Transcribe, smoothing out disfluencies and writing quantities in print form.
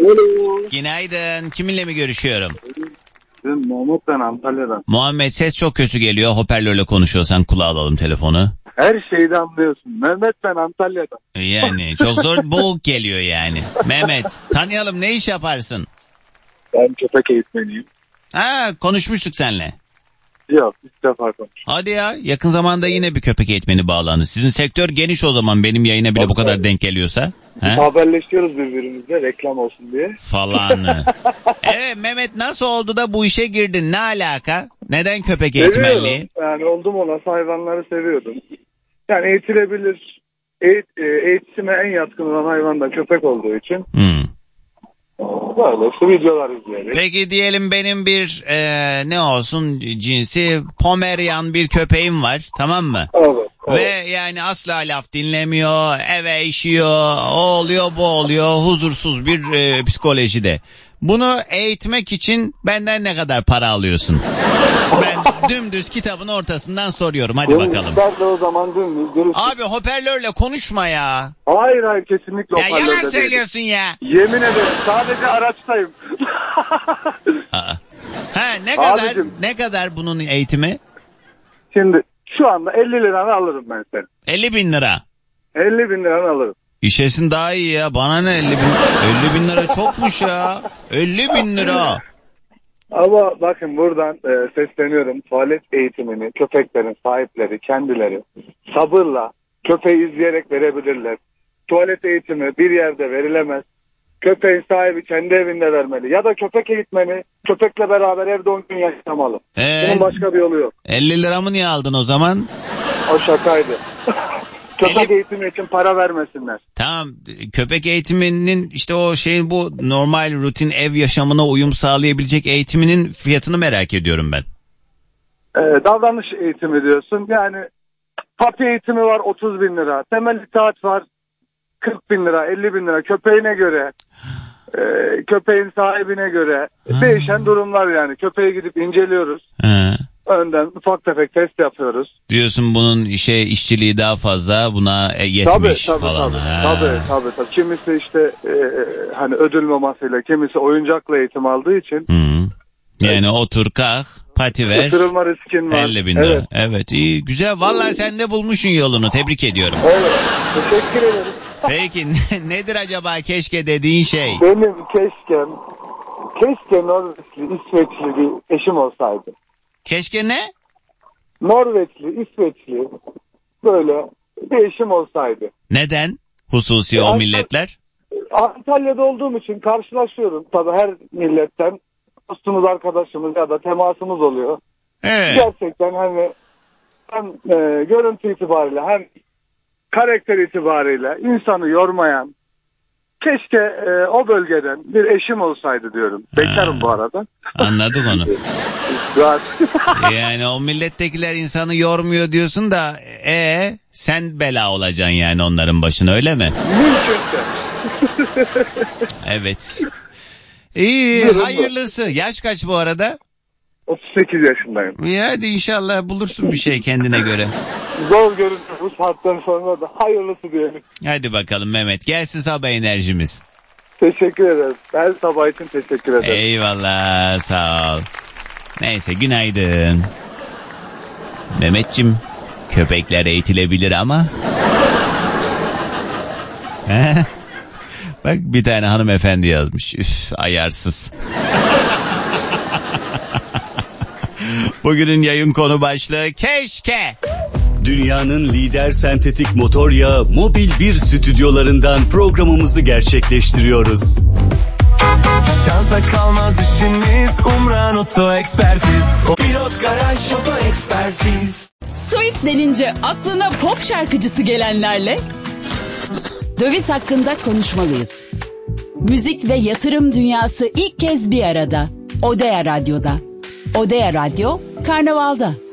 Alo. Günaydın. Kiminle mi görüşüyorum? Muhammed ben Antalya'dan. Muhammed, ses çok kötü geliyor. Hoparlörle konuşuyorsan kulağa alalım telefonu. Her şeyi anlıyorsun. Mehmet ben Antalya'dan. Yani çok zor, boğuk geliyor yani. Mehmet, tanıyalım, ne iş yaparsın? Ben köpek eğitmeniyim. Ha, konuşmuştuk seninle. Yok, ilk defa konuştum. Hadi ya, yakın zamanda yine bir köpek eğitmeni bağlandı. Sizin sektör geniş o zaman, benim yayına bile bu kadar denk geliyorsa. He? Haberleşiyoruz birbirimizle reklam olsun diye. Falan. Evet Mehmet, nasıl oldu da bu işe girdin? Ne alaka? Neden köpek eğitmenliği? Yani oldum olası hayvanları seviyordum. Yani eğitilebilir, eğitime en yatkın olan hayvan da köpek olduğu için. Böyle işte videolar izleyerek. Peki diyelim benim bir ne olsun cinsi Pomerian bir köpeğim var, tamam mı? Evet. Ve yani asla laf dinlemiyor, eve işiyor, o oluyor bu oluyor, huzursuz bir psikolojide. Bunu eğitmek için benden ne kadar para alıyorsun? Ben dümdüz kitabın ortasından soruyorum, hadi bakalım. Ben de o zaman dümdüz. Abi hoparlörle konuşma ya. Hayır kesinlikle hoparlörde ya yalan söylüyorsun ya. Yemin ederim sadece araçtayım. Ne kadar bunun eğitimi? Şimdi şu anda 50 liranı alırım ben seni. 50 bin lira. 50 bin liranı alırım. İşesin daha iyi ya. Bana ne 50 bin? 50 bin lira çokmuş ya. 50 bin lira. Ama bakın buradan sesleniyorum. Tuvalet eğitimini köpeklerin sahipleri kendileri sabırla köpeği izleyerek verebilirler. Tuvalet eğitimi bir yerde verilemez. Köpeğin sahibi kendi evinde vermeli. Ya da köpek eğitmeni köpekle beraber evde 10 gün yaşamalı. Bunun başka bir yolu yok. 50 liramı niye aldın o zaman? O şakaydı. Köpek eğitimi için para vermesinler. Tamam, köpek eğitiminin işte o şeyin, bu normal rutin ev yaşamına uyum sağlayabilecek eğitiminin fiyatını merak ediyorum ben. Davranış eğitimi diyorsun. Yani papi eğitimi var 30 bin lira. Temel itaat var 40 bin lira, 50 bin lira. Köpeğine göre, köpeğin sahibine göre değişen durumlar yani. Köpeğe gidip inceliyoruz. Önden ufak tefek test yapıyoruz. Diyorsun bunun işçiliği daha fazla, buna yetmiş falan. Tabii. Kimisi işte hani ödül mamasıyla, kimisi oyuncakla eğitim aldığı için. Yani otur kalk, pati ver. Isırılma riskin var. 50 bin lira. Evet, iyi, güzel. Vallahi sen de bulmuşsun yolunu. Tebrik ediyorum. Evet. Teşekkür ederim. Peki nedir acaba keşke dediğin şey? Benim keşke Norveçli, İsveçli bir eşim olsaydı. Keşke ne? Norveçli, İsveçli böyle bir eşim olsaydı. Neden? Hususi o milletler? Antalya'da olduğum için karşılaşıyorum. Tabii her milletten dostumuz, arkadaşımız ya da temasımız oluyor. Evet. Gerçekten hani hem görüntü itibariyle hem karakter itibariyle insanı yormayan, keşke o bölgeden bir eşim olsaydı diyorum. Bekarım bu arada. Anladık onu. Yani o millettekiler insanı yormuyor diyorsun da sen bela olacaksın yani onların başına, öyle mi? Mümkünse. Evet. İyi, hayırlısı. Yaş kaç bu arada? 38 yaşındayım. Ya hadi inşallah bulursun bir şey kendine göre. Zor görünüyor bu saatten sonra da hayırlısı diyelim. Hadi bakalım Mehmet, gelsin sabah enerjimiz. Teşekkür ederim. Ben sabah için teşekkür ederim. Eyvallah, sağ ol. Neyse, günaydın. Mehmetciğim, köpekler eğitilebilir ama... Bak bir tane hanımefendi yazmış. Üf, ayarsız. Bugünün yayın konu başlığı keşke. Dünyanın lider sentetik motor yağı Mobil 1 stüdyolarından programımızı gerçekleştiriyoruz. Şansa kalmaz işimiz, Umran Oto Ekspertiz. Pilot Garaj Oto Ekspertiz. Swift denince aklına pop şarkıcısı gelenlerle döviz hakkında konuşmalıyız. Müzik ve yatırım dünyası ilk kez bir arada. Odea Radyo'da. Odea Radyo, Karnaval'da.